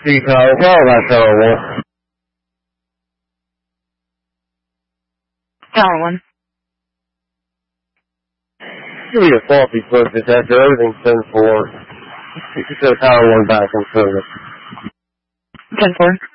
Tower, follow that Tower 1. Tower 1. Give me a faulty foot detector, everything's 10-4. You can set Tower 1 back in service. 10-4.